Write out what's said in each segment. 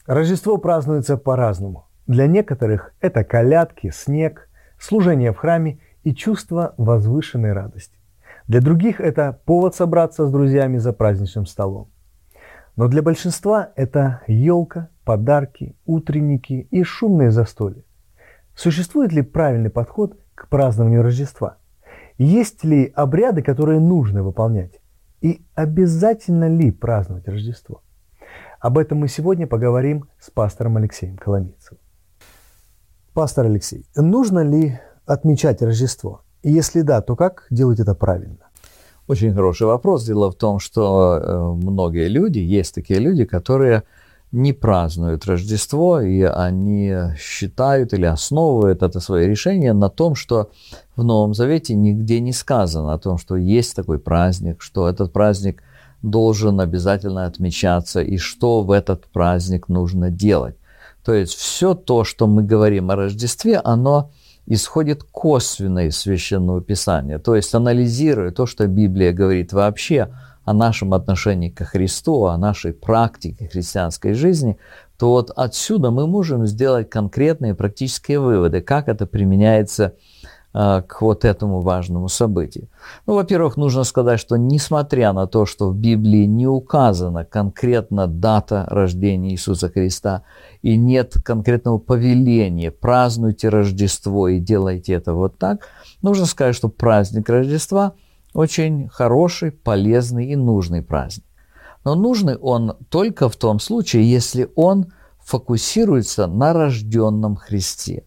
Рождество празднуется по-разному. Для некоторых это колядки, снег, служение в храме и чувство возвышенной радости. Для других это повод собраться с друзьями за праздничным столом. Но для большинства это елка, подарки, утренники и шумные застолья. Существует ли правильный подход к празднованию Рождества? Есть ли обряды, которые нужно выполнять? И обязательно ли праздновать Рождество? Об этом мы сегодня поговорим с пастором Алексеем Коломийцевым. Пастор Алексей, нужно ли отмечать Рождество? И если да, то как делать это правильно? Очень хороший вопрос. Дело в том, что многие люди, есть такие люди, которые не празднуют Рождество, и они считают или основывают это свое решение на том, что в Новом Завете нигде не сказано о том, что есть такой праздник, что этот праздник должен обязательно отмечаться, и что в этот праздник нужно делать. То есть все то, что мы говорим о Рождестве, оно исходит косвенно из Священного Писания, то есть анализируя то, что Библия говорит вообще о нашем отношении ко Христу, о нашей практике христианской жизни, то вот отсюда мы можем сделать конкретные практические выводы, как это применяется к вот этому важному событию. Ну, во-первых, нужно сказать, что несмотря на то, что в Библии не указана конкретно дата рождения Иисуса Христа и нет конкретного повеления «празднуйте Рождество и делайте это вот так», нужно сказать, что праздник Рождества очень хороший, полезный и нужный праздник. Но нужный он только в том случае, если он фокусируется на рожденном Христе.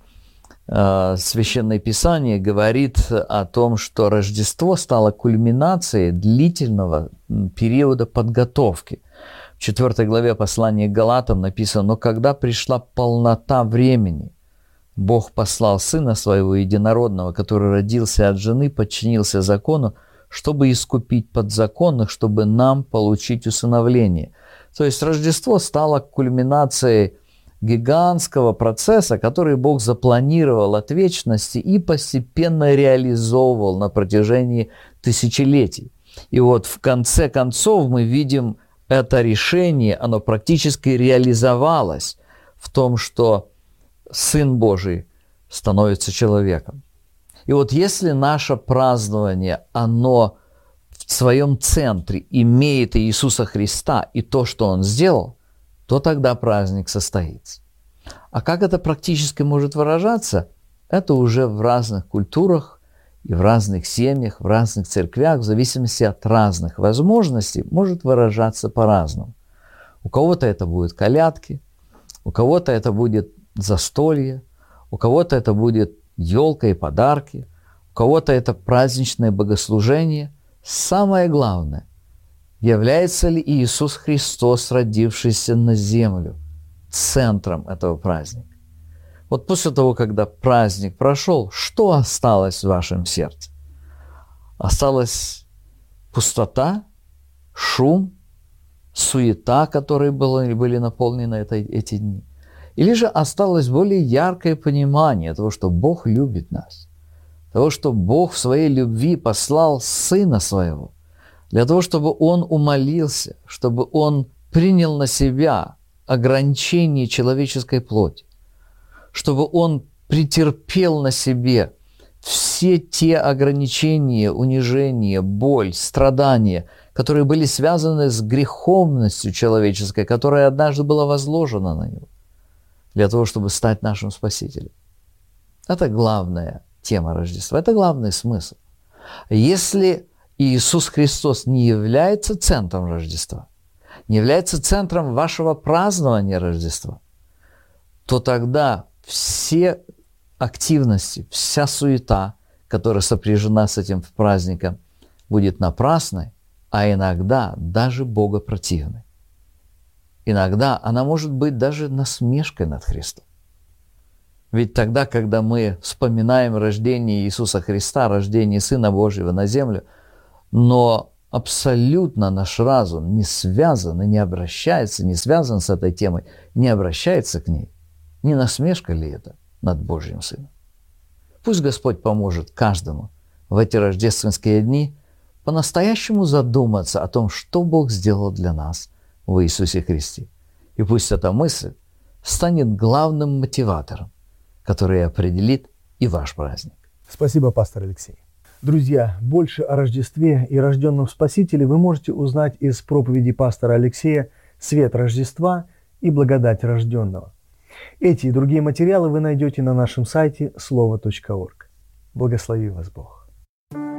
Священное Писание говорит о том, что Рождество стало кульминацией длительного периода подготовки. В 4 главе послания к Галатам написано: «Но когда пришла полнота времени, Бог послал Сына Своего Единородного, который родился от жены, подчинился закону, чтобы искупить подзаконных, чтобы нам получить усыновление». То есть Рождество стало кульминацией гигантского процесса, который Бог запланировал от вечности и постепенно реализовывал на протяжении тысячелетий. И вот в конце концов мы видим это решение, оно практически реализовалось в том, что Сын Божий становится человеком. И вот если наше празднование, оно в своем центре имеет Иисуса Христа и то, что Он сделал, то тогда праздник состоится. А как это практически может выражаться, это уже в разных культурах и в разных семьях, в разных церквях, в зависимости от разных возможностей, может выражаться по-разному. У кого-то это будут колядки, у кого-то это будет застолье, у кого-то это будет елка и подарки, у кого-то это праздничное богослужение. Самое главное, является ли Иисус Христос, родившийся на землю, центром этого праздника? Вот после того, когда праздник прошел, что осталось в вашем сердце? Осталась пустота, шум, суета, которые были наполнены эти дни? Или же осталось более яркое понимание того, что Бог любит нас, того, что Бог в своей любви послал Сына Своего, для того, чтобы Он умолился, чтобы Он принял на себя ограничение человеческой плоти, чтобы Он претерпел на себе все те ограничения, унижения, боль, страдания, которые были связаны с греховностью человеческой, которая однажды была возложена на Него, для того, чтобы стать нашим Спасителем. Это главная тема Рождества, это главный смысл. Если Иисус Христос не является центром Рождества, не является центром вашего празднования Рождества, то тогда все активности, вся суета, которая сопряжена с этим праздником, будет напрасной, а иногда даже богопротивной. Иногда она может быть даже насмешкой над Христом. Ведь тогда, когда мы вспоминаем рождение Иисуса Христа, рождение Сына Божьего на землю, но абсолютно наш разум не связан и не обращается, не связан с этой темой, не обращается к ней, не насмешка ли это над Божьим Сыном? Пусть Господь поможет каждому в эти рождественские дни по-настоящему задуматься о том, что Бог сделал для нас в Иисусе Христе. И пусть эта мысль станет главным мотиватором, который определит и ваш праздник. Спасибо, пастор Алексей. Друзья, больше о Рождестве и рожденном Спасителе вы можете узнать из проповеди пастора Алексея «Свет Рождества» и «Благодать рожденного». Эти и другие материалы вы найдете на нашем сайте слово.орг. Благослови вас Бог.